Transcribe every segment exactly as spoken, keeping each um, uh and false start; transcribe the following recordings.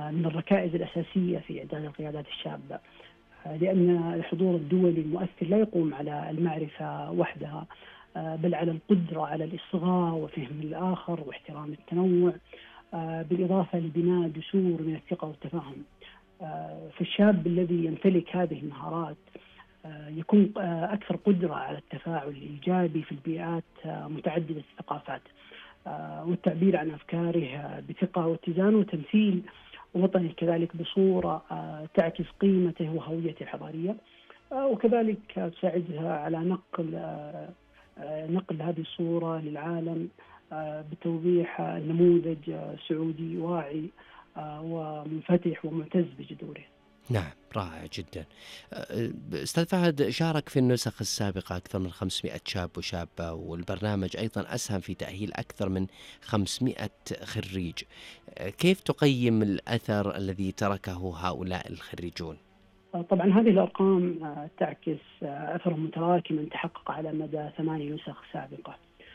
من الركائز الأساسية في إعداد القيادات الشابة، لأن الحضور الدولي المؤثر لا يقوم على المعرفة وحدها، بل على القدرة على الإصغاء وفهم الآخر واحترام التنوع، بالإضافة لبناء جسور من الثقة والتفاهم. فالشاب الذي يمتلك هذه المهارات يكون أكثر قدرة على التفاعل الإيجابي في البيئات متعددة الثقافات، والتعبير عن أفكاره بثقة واتزان، وتمثيل وطنه كذلك بصورة تعكس قيمته وهويته الحضارية، وكذلك تساعدها على نقل نقل هذه الصورة للعالم بتوضيح نموذج سعودي واعي ومنفتح ومعتز بجذوره. نعم، رائع جدا. أستاذ فهد، شارك في النسخ السابقة أكثر من خمسمائة شاب وشابة، والبرنامج أيضا أسهم في تأهيل أكثر من خمسمائة خريج. كيف تقيم الأثر الذي تركه هؤلاء الخريجون؟ طبعا هذه الأرقام تعكس أثر متراكم تحقق على مدى ثماني نسخ سابقة.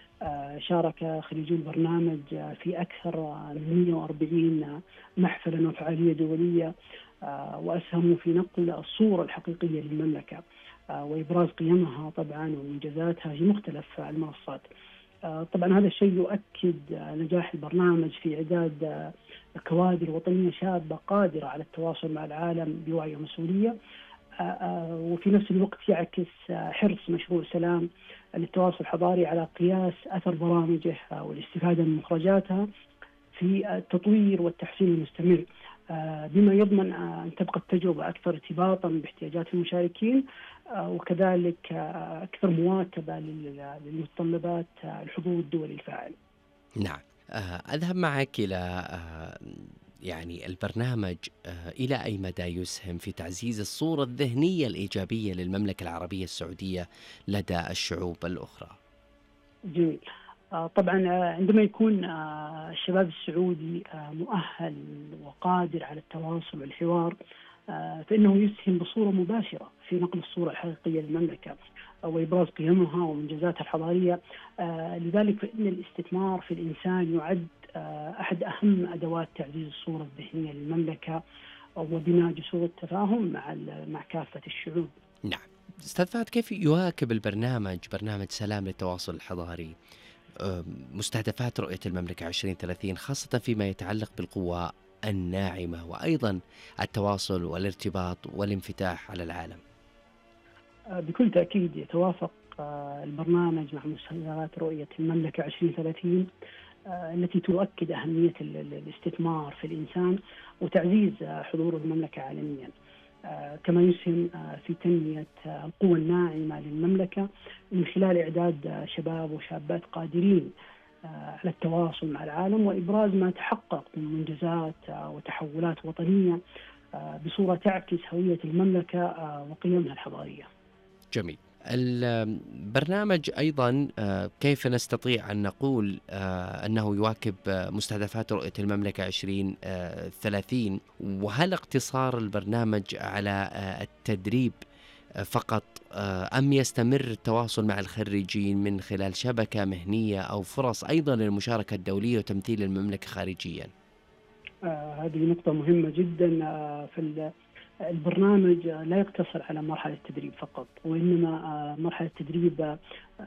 شارك خريجو البرنامج في أكثر من مئة وأربعين محفلا وفعالية دولية، وأسهموا في نقل الصورة الحقيقية للمملكة وإبراز قيمها طبعا وإنجازاتها في مختلف المنصات. طبعا هذا الشيء يؤكد نجاح البرنامج في إعداد كوادر وطنية شابة قادرة على التواصل مع العالم بوعي ومسؤولية، وفي نفس الوقت يعكس حرص مشروع سلام للتواصل الحضاري على قياس أثر برامجه والاستفادة من مخرجاتها في التطوير والتحسين المستمر، بما يضمن أن تبقى التجربة أكثر ارتباطا باحتياجات المشاركين، وكذلك أكثر مواكبة للمتطلبات الحضور الدولي الفاعل. نعم، أذهب معك إلى يعني البرنامج إلى أي مدى يسهم في تعزيز الصورة الذهنية الإيجابية للمملكة العربية السعودية لدى الشعوب الأخرى؟ جميل. طبعا عندما يكون الشباب السعودي مؤهل وقادر على التواصل والحوار، فإنه يسهم بصورة مباشرة في نقل الصورة الحقيقية للمملكة وإبراز قيمها ومنجزاتها الحضارية. لذلك فإن الاستثمار في الإنسان يعد أحد أهم أدوات تعزيز الصورة الذهنية للمملكة وبناء جسور التفاهم مع مع كافة الشعوب. نعم، أستاذ فهد، كيف يواكب البرنامج برنامج سلام للتواصل الحضاري مستهدفات رؤية المملكة عشرين ثلاثين، خاصة فيما يتعلق بالقوى الناعمة وأيضا التواصل والارتباط والانفتاح على العالم؟ بكل تأكيد يتوافق البرنامج مع مستهدفات رؤية المملكة عشرين ثلاثين التي تؤكد أهمية الاستثمار في الإنسان وتعزيز حضور المملكة عالميا، كما يسهم في تنمية القوى الناعمة للمملكة من خلال إعداد شباب وشابات قادرين على التواصل مع العالم وإبراز ما تحقق من منجزات وتحولات وطنية بصورة تعكس هوية المملكة وقيمها الحضارية. جميل. البرنامج أيضا كيف نستطيع أن نقول أنه يواكب مستهدفات رؤية المملكة عشرين ثلاثين؟ وهل اقتصار البرنامج على التدريب فقط أم يستمر التواصل مع الخريجين من خلال شبكة مهنية أو فرص أيضا للمشاركة الدولية وتمثيل المملكة خارجيا؟ آه هذه نقطة مهمة جدا. آه في البرنامج لا يقتصر على مرحلة التدريب فقط، وإنما مرحلة التدريب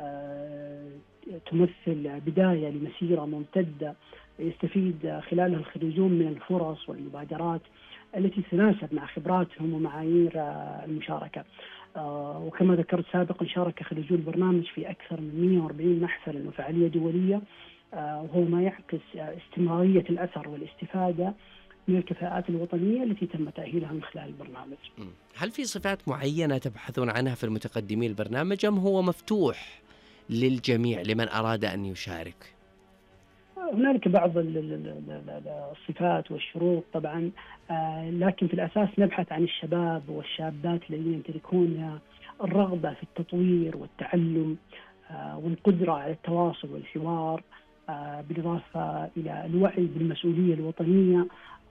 تمثل بداية لمسيرة ممتدة يستفيد خلالها الخريجون من الفرص والمبادرات التي تتناسب مع خبراتهم ومعايير المشاركة. وكما ذكرت سابقا، شارك خريجو البرنامج في أكثر من مئة وأربعين محفلا وفعالية دولية، وهو ما يعكس استمرارية الأثر والاستفادة من الكفاءات الوطنية التي تم تأهيلها من خلال البرنامج. هل في صفات معينة تبحثون عنها في المتقدمين البرنامج أم هو مفتوح للجميع لمن أراد أن يشارك؟ هنالك بعض الصفات والشروط طبعا، لكن في الأساس نبحث عن الشباب والشابات الذين يمتلكون الرغبة في التطوير والتعلم والقدرة على التواصل والحوار، بالإضافة إلى الوعي بالمسؤولية الوطنية،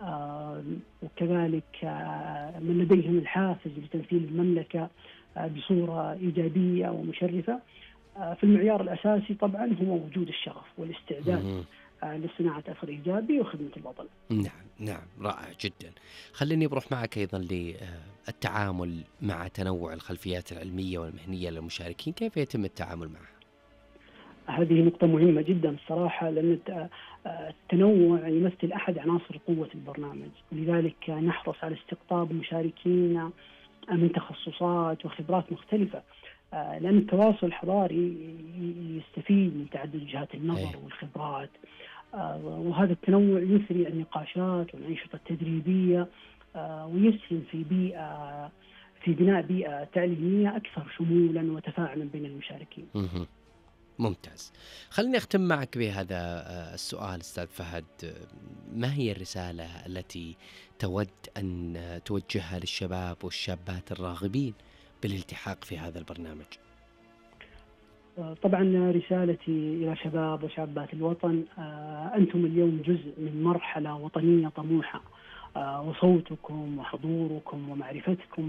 وكذلك من لديهم الحافز لتمثيل المملكة بصورة إيجابية ومشرفة. في المعيار الأساسي طبعا هو وجود الشغف والاستعداد لصناعة أثر إيجابي وخدمة الوطن. نعم نعم رائع جدا. خليني بروح معك أيضا للتعامل مع تنوع الخلفيات العلمية والمهنية للمشاركين، كيف يتم التعامل معها؟ هذه نقطة مهمة جدا الصراحة، لأن التنوع يمثل أحد عناصر قوة البرنامج، ولذلك نحرص على استقطاب مشاركين من تخصصات وخبرات مختلفة، لأن التواصل الحضاري يستفيد من تعدد وجهات النظر والخبرات، وهذا التنوع يثري النقاشات والأنشطة التدريبية، ويسهم في بيئة في بناء بيئة تعليمية أكثر شمولا وتفاعلا بين المشاركين. ممتاز. خليني أختم معك بهذا السؤال أستاذ فهد، ما هي الرسالة التي تود أن توجهها للشباب والشابات الراغبين بالالتحاق في هذا البرنامج؟ طبعا رسالتي إلى شباب وشابات الوطن، أنتم اليوم جزء من مرحلة وطنية طموحة، وصوتكم وحضوركم ومعرفتكم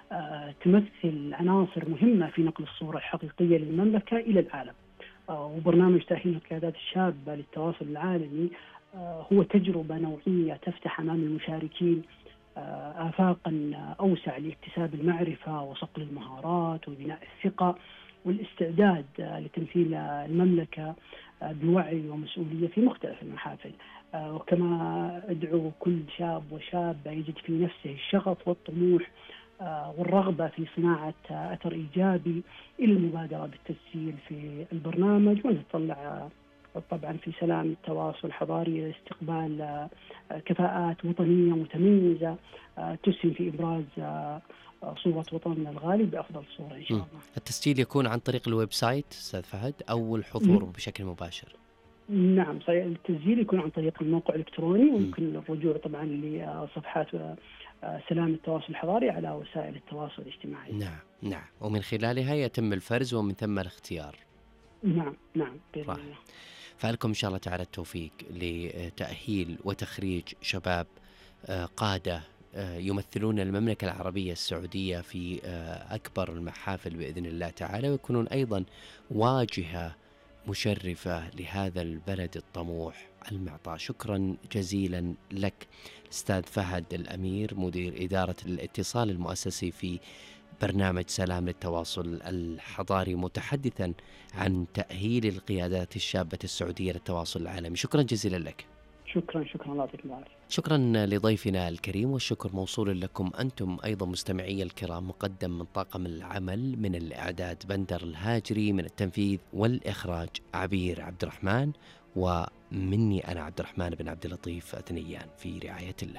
تمثل عناصر مهمة في نقل الصورة الحقيقية للمملكة إلى العالم. وبرنامج تأهيل القيادات الشابة للتواصل العالمي هو تجربة نوعية تفتح أمام المشاركين آفاقا أوسع لاكتساب المعرفة وصقل المهارات وبناء الثقة والاستعداد لتمثيل المملكة بوعي ومسؤولية في مختلف المحافل. وكما أدعو كل شاب وشابة يجد في نفسه الشغف والطموح والرغبة في صناعة أثر إيجابي إلى المبادرة بالتسجيل في البرنامج، ونتطلع طبعا في سلام التواصل الحضاري لاستقبال كفاءات وطنية متميزة تسهم في إبراز صورة وطننا الغالي بأفضل صورة إن شاء الله. التسجيل يكون عن طريق الويب سايت أستاذ فهد أو الحضور م. بشكل مباشر؟ نعم صحيح، التسجيل يكون عن طريق الموقع الإلكتروني، ويمكن الرجوع طبعا لصفحات سلام التواصل الحضاري على وسائل التواصل الاجتماعي. نعم نعم، ومن خلالها يتم الفرز ومن ثم الاختيار. نعم نعم بإذن الله. فلكم إن شاء الله تعالى التوفيق لتأهيل وتخريج شباب قادة يمثلون المملكة العربية السعودية في أكبر المحافل بإذن الله تعالى، ويكونون أيضا واجهة مشرفة لهذا البلد الطموح المعطاء. شكرا جزيلا لك أستاذ فهد الأمير، مدير إدارة الاتصال المؤسسي في برنامج سلام للتواصل الحضاري، متحدثا عن تأهيل القيادات الشابة السعودية للتواصل العالمي. شكرا جزيلا لك. شكرا شكرا الله يعطيك العافية. شكرا لضيفنا الكريم، والشكر موصول لكم أنتم أيضا مستمعي الكرام، مقدم من طاقم العمل، من الإعداد بندر الهاجري، من التنفيذ والإخراج عبير عبد الرحمن، ومني أنا عبد الرحمن بن عبد اللطيف أثنيان، في رعاية الله.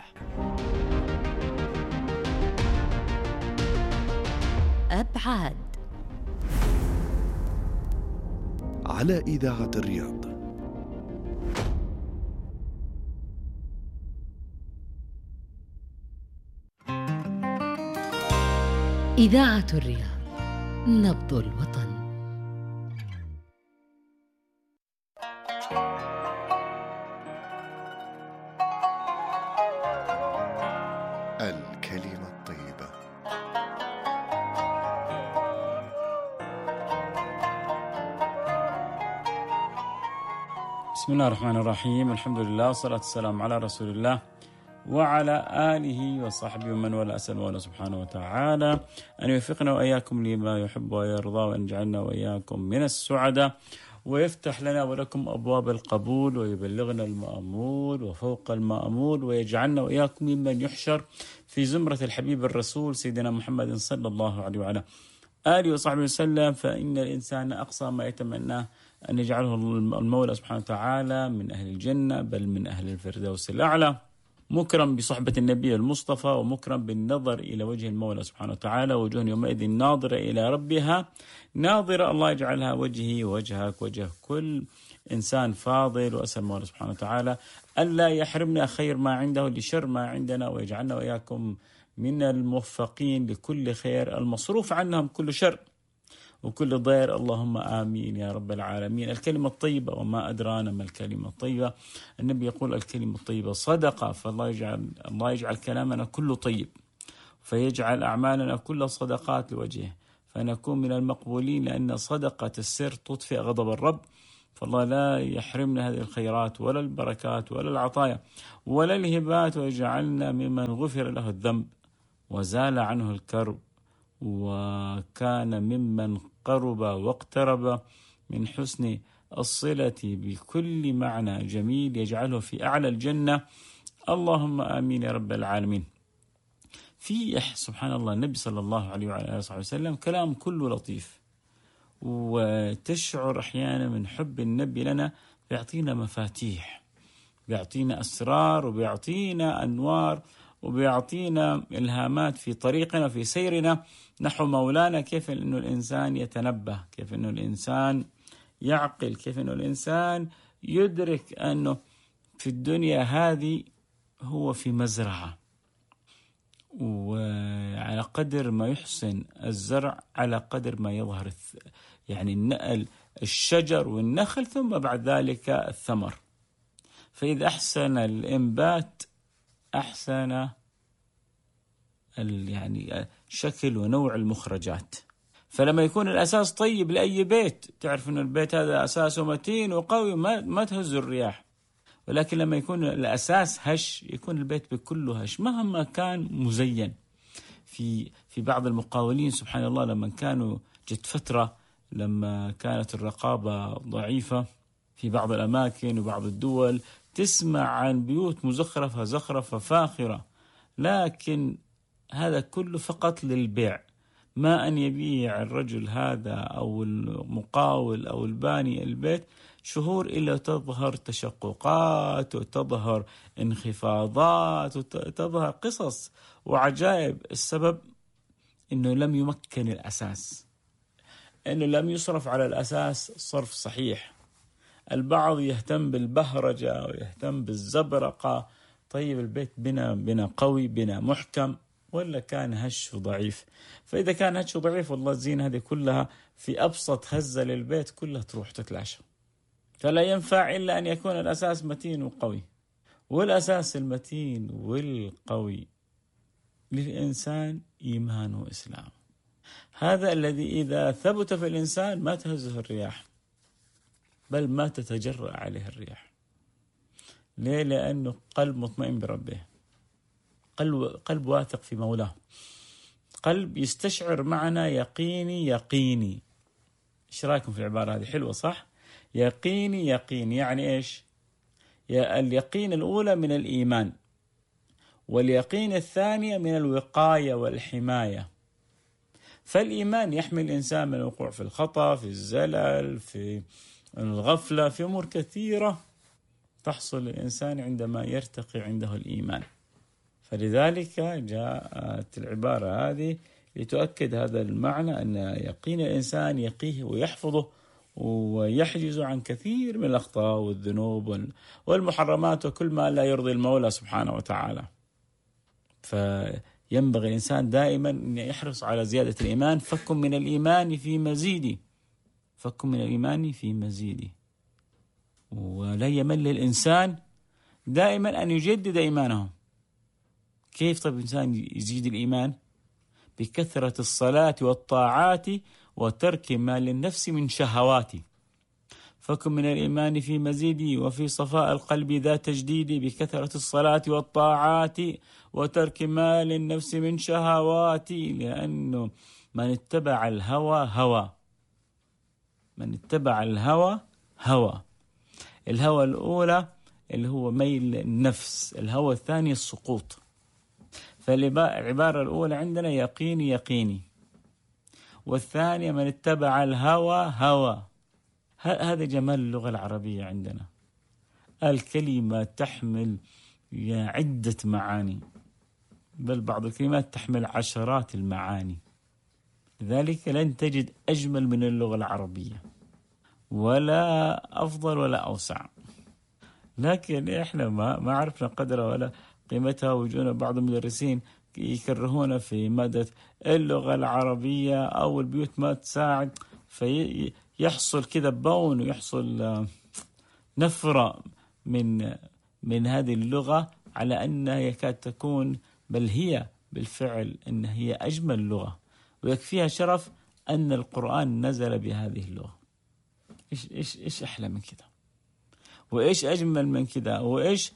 أبعاد على إذاعة الرياض. إذاعة الرياض، نبض الوطن. الكلمة الطيبة. بسم الله الرحمن الرحيم، الحمد لله والصلاة والسلام على رسول الله وعلى آله وصحبه ومن والاه. أسأل الله سبحانه وتعالى أن يوفقنا وإياكم لما يحب ويرضى، وأن يجعلنا وإياكم من السعداء، ويفتح لنا ولكم أبواب القبول، ويبلغنا المأمول وفوق المأمول، ويجعلنا وإياكم ممن يحشر في زمرة الحبيب الرسول سيدنا محمد صلى الله عليه وعلى آله وصحبه وسلم. فإن الإنسان أقصى ما يتمناه أن يجعله المولى سبحانه وتعالى من أهل الجنة، بل من أهل الفردوس الأعلى، مكرم بصحبة النبي المصطفى، ومكرم بالنظر إلى وجه المولى سبحانه وتعالى، وجوه يومئذ ناظرة إلى ربها ناظرة. الله يجعلها وجهي وجهك وجه كل إنسان فاضل. وأسأل المولى سبحانه وتعالى ألا يحرمنا خير ما عنده لشر ما عندنا، ويجعلنا وإياكم من الموفقين لكل خير، المصروف عنهم كل شر وكل ضير. اللهم آمين يا رب العالمين. الكلمة الطيبة، وما أدرانا ما الكلمة الطيبة. النبي يقول الكلمة الطيبة صدقة، فالله يجعل الله يجعل كلامنا كله طيب، فيجعل أعمالنا كلها صدقات لوجهه، فنكون من المقبولين، لأن صدقة السر تطفئ غضب الرب. فالله لا يحرمنا هذه الخيرات ولا البركات ولا العطايا ولا الهبات، ويجعلنا ممن غفر له الذنب وزال عنه الكرب، وكان ممن قرب واقترب من حسن الصلة بكل معنى جميل يجعله في أعلى الجنة. اللهم آمين يا رب العالمين. في سبحان الله النبي صلى الله عليه وعلى آله وصحبه وسلم كلام كله لطيف، وتشعر أحيانا من حب النبي لنا، بيعطينا مفاتيح، بيعطينا أسرار، وبيعطينا أنوار، وبيعطينا إلهامات في طريقنا في سيرنا نحو مولانا، كيف أنه الإنسان يتنبه، كيف أنه الإنسان يعقل، كيف أنه الإنسان يدرك أنه في الدنيا هذه هو في مزرعة، وعلى قدر ما يحسن الزرع على قدر ما يظهر يعني النقل الشجر والنخل، ثم بعد ذلك الثمر. فإذا أحسن الإنبات أحسن يعني شكل ونوع المخرجات. فلما يكون الأساس طيب لأي بيت، تعرف أن البيت هذا أساسه متين وقوي، ما ما تهز الرياح. ولكن لما يكون الأساس هش، يكون البيت بكله هش مهما كان مزين. في في بعض المقاولين سبحان الله لما كانوا جت فترة لما كانت الرقابة ضعيفة في بعض الأماكن وبعض الدول، تسمع عن بيوت مزخرفة زخرفة فاخرة، لكن هذا كله فقط للبيع، ما أن يبيع الرجل هذا أو المقاول أو الباني البيت شهور إلا تظهر تشققات وتظهر انخفاضات وتظهر قصص وعجائب. السبب إنه لم يمكن الأساس، إنه لم يصرف على الأساس صرف صحيح. البعض يهتم بالبهرجة ويهتم بالزبرقة. طيب البيت بنا بنا قوي، بنا محكم، ولا كان هش ضعيف؟ فإذا كان هش ضعيف والله الزين هذه كلها في أبسط هزة للبيت كلها تروح تتلاشى. فلا ينفع إلا أن يكون الأساس متين وقوي. والأساس المتين والقوي للإنسان إيمان وإسلام، هذا الذي إذا ثبت في الإنسان ما تهزه الرياح، بل ما تتجرأ عليه الرياح. ليه؟ لأنه قلب مطمئن بربه، قلب, قلب واثق في مولاه، قلب يستشعر معنا يقيني يقيني. إيش رأيكم في العبارة هذه؟ حلوة صح؟ يقيني يقيني يعني إيش؟ اليقين الأولى من الإيمان، واليقين الثانية من الوقاية والحماية. فالإيمان يحمي الإنسان من الوقوع في الخطأ، في الزلل، في الغفلة، في أمور كثيرة تحصل للإنسان عندما يرتقي عنده الإيمان. فلذلك جاءت العبارة هذه لتؤكد هذا المعنى، أن يقين الإنسان يقيه ويحفظه ويحجز عن كثير من الأخطاء والذنوب والمحرمات وكل ما لا يرضي المولى سبحانه وتعالى. فينبغي الإنسان دائما أن يحرص على زيادة الإيمان. فكم من الإيمان في مزيد، فكم من الإيمان في مزيد. ولا يمل الإنسان دائما أن يجدد إيمانه. كيف طيب الإنسان يزيد الإيمان؟ بكثرة الصلاة والطاعات وترك ما للنفس من شهوات. فكم من الإيمان في مزيد وفي صفاء القلب ذا تجديد، بكثرة الصلاة والطاعات وترك ما للنفس من شهوات. لأنه من اتبع الهوى هوى، من اتبع الهوى هوى. الهوى الأولى اللي هو ميل النفس، الهوى الثاني السقوط. فالعبارة الأولى عندنا يقيني يقيني، والثانية من اتبع الهوى هوى. هذا جمال اللغة العربية عندنا. الكلمة تحمل عدة معاني، بل بعض الكلمات تحمل عشرات المعاني. لذلك لن تجد أجمل من اللغة العربية، ولا أفضل ولا أوسع. لكن إحنا ما ما عرفنا قدرها ولا قيمتها. وجونا بعض المدرسين يكرهون في مادة اللغة العربية أو البيوت ما تساعد، فيحصل كذا بون ويحصل نفرة من من هذه اللغة، على أنها يكاد تكون، بل هي بالفعل أن هي أجمل لغة. ويكفيها شرف أن القرآن نزل بهذه اللغة. إيش إيش إيش أحلى من كده؟ وإيش أجمل من كده؟ وإيش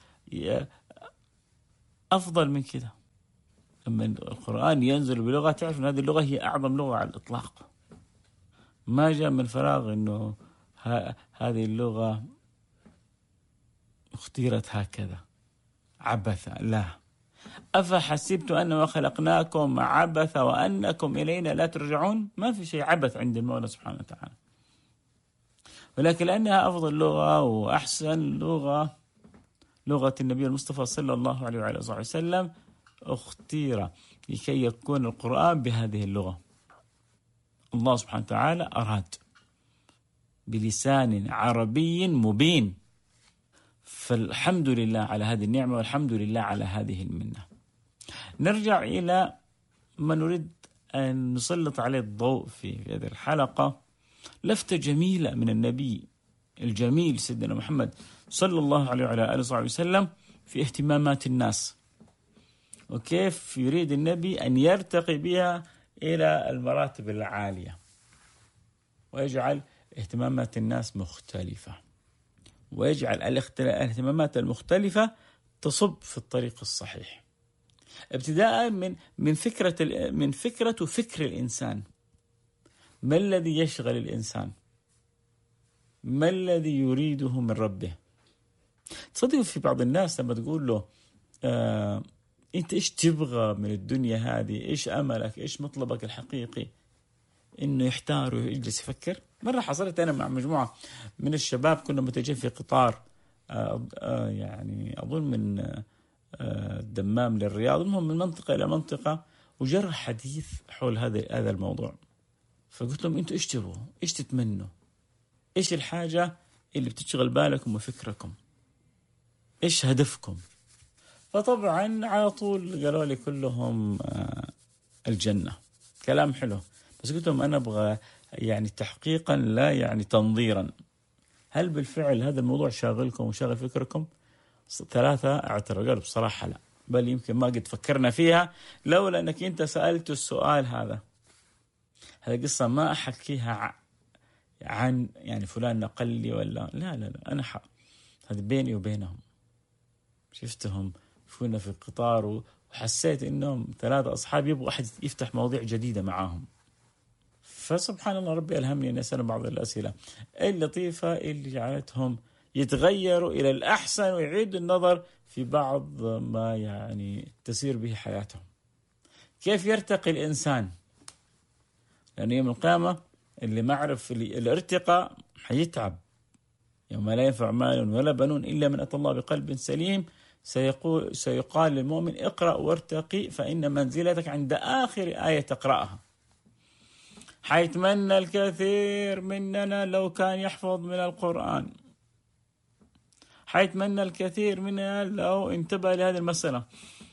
أفضل من كده؟ لما القرآن ينزل بلغة تعرف أن هذه اللغة هي أعظم لغة على الإطلاق. ما جاء من فراغ أنه هذه اللغة اختيرت هكذا عبثا. لا، أفحسبت أنما خلقناكم عبثا وأنكم إلينا لا ترجعون. ما في شيء عبث عند المولى سبحانه وتعالى، ولكن لأنها أفضل لغة وأحسن لغة، لغة النبي المصطفى صلى الله عليه وعلى آله وسلم، اختير لكي يكون القرآن بهذه اللغة. الله سبحانه وتعالى أراد بلسان عربي مبين. فالحمد لله على هذه النعمة والحمد لله على هذه المنة. نرجع إلى ما نريد أن نسلط عليه الضوء في هذه الحلقة، لفتة جميلة من النبي الجميل سيدنا محمد صلى الله عليه وعلى آله وسلم في اهتمامات الناس، وكيف يريد النبي أن يرتقي بها إلى المراتب العالية ويجعل اهتمامات الناس مختلفة، ويجعل الاهتمامات المختلفة تصب في الطريق الصحيح، ابتداء من من فكرة من فكرة وفكر الإنسان. ما الذي يشغل الإنسان؟ ما الذي يريده من ربه؟ تصدق في بعض الناس لما تقول له آه أنت إيش تبغى من الدنيا هذه؟ إيش أملك؟ إيش مطلبك الحقيقي؟ إنه يحتار ويجلس يفكر. مرة حصلت أنا مع مجموعة من الشباب، كنا متجهين في قطار آه آه يعني أظن من آه الدمام للرياض، المهم من منطقة إلى منطقة، وجرى حديث حول هذا هذا الموضوع. فقلت لهم أنتوا إيش تبغوا؟ إيش تتمنوا؟ إيش الحاجة اللي بتشغل بالكم وفكركم؟ إيش هدفكم؟ فطبعا على طول قالوا لي كلهم آه الجنة. كلام حلو، بس قلت لهم أنا أبغى يعني تحقيقا لا يعني تنظيرا. هل بالفعل هذا الموضوع شاغلكم وشاغل فكركم؟ ثلاثة اعترفوا قالوا بصراحة لا، بل يمكن ما قد فكرنا فيها لولا أنك أنت سألت السؤال هذا. هذه قصة ما أحكيها عن يعني فلان نقل لي ولا لا لا لا أنا حق. هذا بيني وبينهم، شفتهم كنا في القطار وحسيت إنهم ثلاثة أصحاب يبغوا أحد يفتح مواضيع جديدة معاهم. فسبحان الله ربي ألهمني أن أسأل بعض الأسئلة اللطيفة اللي جعلتهم يتغيروا إلى الأحسن ويعيدوا النظر في بعض ما يعني تسير به حياتهم. كيف يرتقي الإنسان؟ لأن يوم القيامة اللي ما عرف الارتقاء حيتعب. يوم لا ينفع مال ولا بنون إلا من أتى الله بقلب سليم سيقول سيقال للمؤمن اقرأ وارتقي فإن منزلتك عند آخر آية تقرأها. حيتمنى الكثير مننا لو كان يحفظ من القرآن، حيتمنى الكثير مننا لو انتبه لهذه المسألة،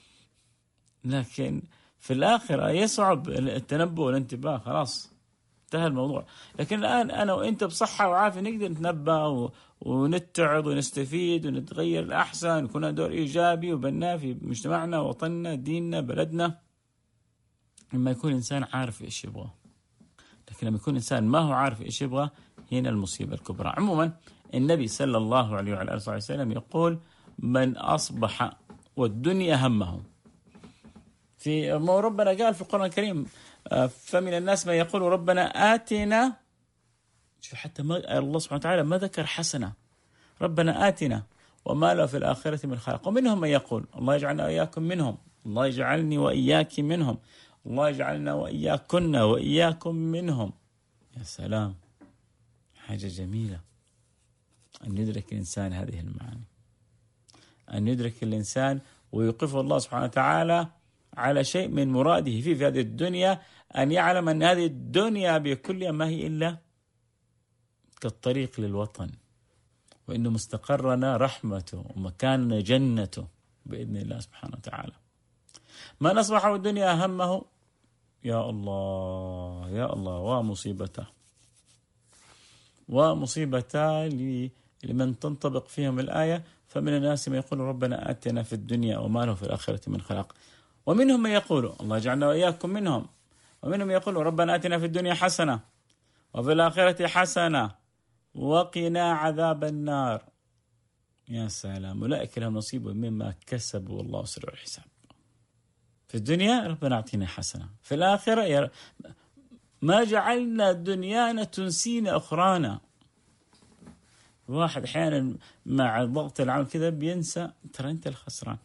لكن في الآخرة يصعب التنبؤ والانتباه، خلاص انتهى الموضوع. لكن الآن أنا وإنت بصحة وعافية نقدر نتنبأ ونتعظ ونستفيد ونتغير الأحسن، يكون دور إيجابي وبناء في مجتمعنا وطننا ديننا بلدنا، لما يكون إنسان عارف إيش يبغى. لكن لما يكون إنسان ما هو عارف إيش يبغى، هنا المصيبة الكبرى. عموما النبي صلى الله عليه وعلى آله وسلم يقول من أصبح والدنيا همه. في ما ربنا قال في القرآن الكريم فمن الناس من يقول ربنا آتنا، حتى ما الله سبحانه وتعالى ما ذكر حسنة، ربنا آتنا وما له في الآخرة من خلق. ومنهم من يقول الله يجعلنا وإياكم منهم، الله يجعلني وإياك منهم، الله يجعلنا وإياكن وإياكم منهم. يا سلام، حاجة جميلة أن يدرك الإنسان هذه المعاني، أن يدرك الإنسان ويوقفه الله سبحانه وتعالى على شيء من مراده فيه في هذه الدنيا، أن يعلم أن هذه الدنيا بكل ما هي إلا كالطريق للوطن، وإنه مستقرنا رحمته ومكاننا جنته بإذن الله سبحانه وتعالى. من أصبح الدنيا همه، يا الله يا الله، ومصيبته ومصيبته لمن تنطبق فيهم الآية فمن الناس من يقول ربنا آتنا في الدنيا وما له في الآخرة من خلاق. ومنهم من يقول الله يجعلنا وإياكم منهم. ومنهم يقول ربنا آتنا في الدنيا حسنة وفي الآخرة حسنة وقنا عذاب النار. يا سلام، أولئك لهم نصيب مما كسبوا والله سريع الحساب. في الدنيا ربنا أعطينا حسنة، في الآخرة يا ما جعلنا دنيانا تنسينا أخرانا. واحد أحيانا مع ضغط العمل كذا بينسى، ترى أنت الخسران.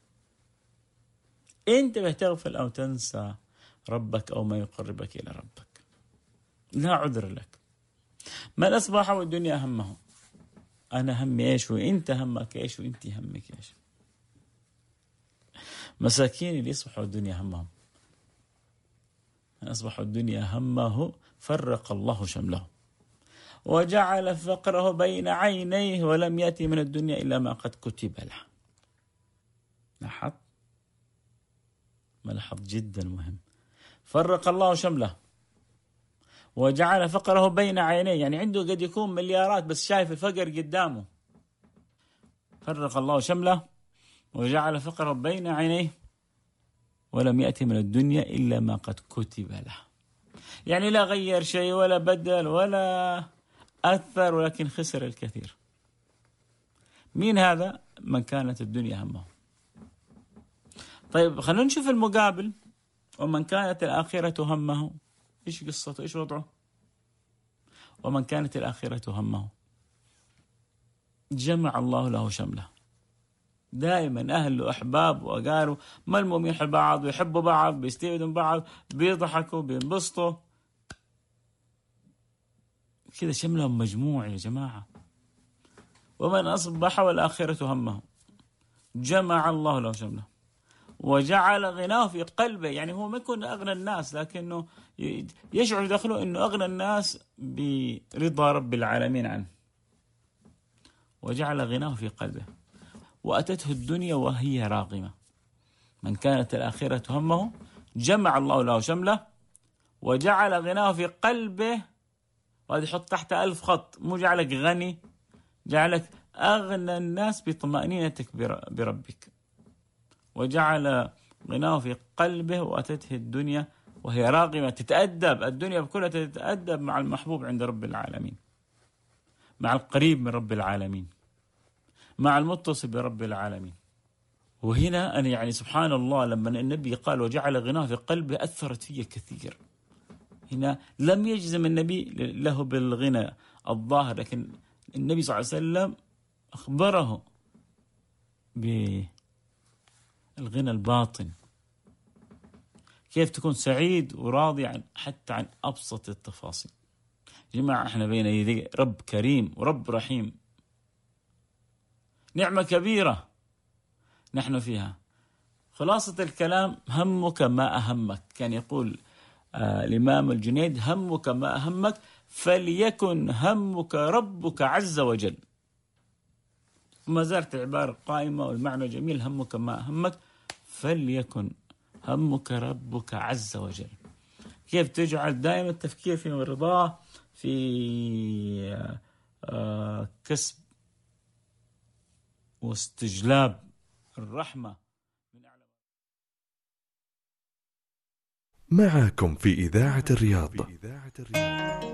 أنت بتغفل أو تنسى ربك أو ما يقربك إلى ربك، لا عذر لك. من أصبح والدنيا همه، أنا همي إيش وإنت همك إيش وإنت همك إيش. مساكين اللي يصبحوا الدنيا همهم. من أصبح الدنيا همه فرق الله شمله وجعل فقره بين عينيه ولم يأتي من الدنيا إلا ما قد كتب له. لاحظ ملحظ جدا مهم. فرق الله شمله وجعل فقره بين عينيه، يعني عنده قد يكون مليارات بس شايف الفقر قدامه. فرق الله شمله وجعل فقره بين عينيه ولم يأتي من الدنيا إلا ما قد كتب له. يعني لا غير شيء ولا بدل ولا أثر، ولكن خسر الكثير. مين هذا؟ من كانت الدنيا همه. طيب خلونا نشوف المقابل. ومن كانت الآخرة همه، إيش قصته؟ إيش وضعه؟ ومن كانت الآخرة همه جمع الله له شمله. دائما أهل وأحباب وأقارب ملمومين حل بعض ويحبوا بعض، بيستفيدوا من بعض، بيضحكوا بينبسطوا كذا، شملهم مجموع يا جماعة. ومن أصبح والآخرة همه جمع الله له شمله وجعل غناه في قلبه. يعني هو ما يكون أغنى الناس، لكنه يشعر داخله أنه أغنى الناس برضا رب العالمين عنه. وجعل غناه في قلبه وأتته الدنيا وهي راغمة. من كانت الآخرة همه جمع الله له شمله وجعل غناه في قلبه. وهذا يحط تحت ألف خط، مو جعلك غني، جعلك أغنى الناس بطمأنينتك بربك. وجعل غناه في قلبه وأتته الدنيا وهي راغمة. تتأدب الدنيا بكلها، تتأدب مع المحبوب عند رب العالمين، مع القريب من رب العالمين، مع المتصل برب العالمين. وهنا أنا يعني سبحان الله لما النبي قال وجعل غناه في قلبه أثرت فيه كثير. هنا لم يجزم النبي له بالغنى الظاهر، لكن النبي صلى الله عليه وسلم أخبره بالغنى الباطن، كيف تكون سعيد وراضي عن حتى عن أبسط التفاصيل. جماعة احنا بين يدي رب كريم ورب رحيم، نعمة كبيرة نحن فيها. خلاصة الكلام همك ما أهمك. كان يقول آه الإمام الجنيد همك ما أهمك فليكن همك ربك عز وجل. وما زالت العبارة قائمة والمعنى جميل. همك ما أهمك فليكن همك ربك عز وجل. كيف تجعل دائما التفكير في رضاه، في آه كسب واستجلاب الرحمة. معكم في إذاعة الرياض.